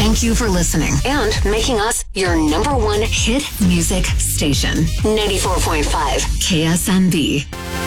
Thank you for listening and making us your number one hit music station. 94.5 KSNB.